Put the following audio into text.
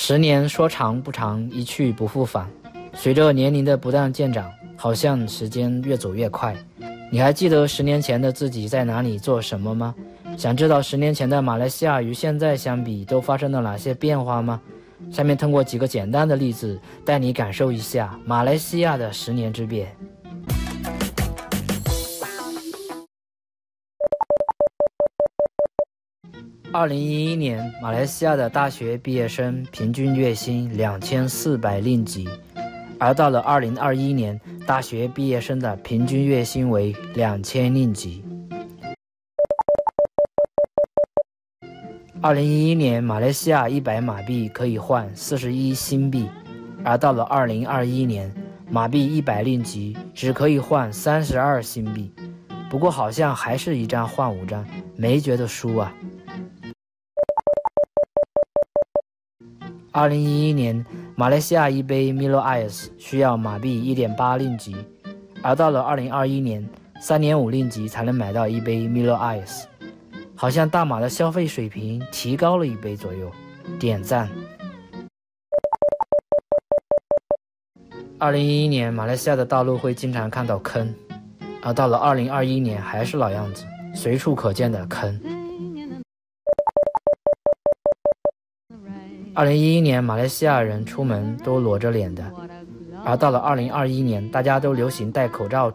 10年说长不长，一去不复返。随着年龄的不断渐长，好像时间越走越快。你还记得10年前的自己在哪里做什么吗？想知道10年前的马来西亚与现在相比都发生了哪些变化吗？下面通过几个简单的例子，带你感受一下马来西亚的10年之变。2011年，马来西亚的大学毕业生平均月薪2400令吉，而到了2021年，大学毕业生的平均月薪为2000令吉。2011年，马来西亚100马币可以换41新币，而到了2021年，马币100令吉只可以换32新币。不过好像还是1张换5张，没觉得输啊。2011年，马来西亚一杯 Milo Ice 需要马币1.8令吉，而到了2021年，3.5令吉才能买到一杯 Milo Ice。好像大马的消费水平提高了1倍左右，点赞。2011年，马来西亚的道路会经常看到坑，而到了2021年还是老样子，随处可见的坑。2011年，马来西亚人出门都裸着脸的，而到了2021年，大家都流行戴口罩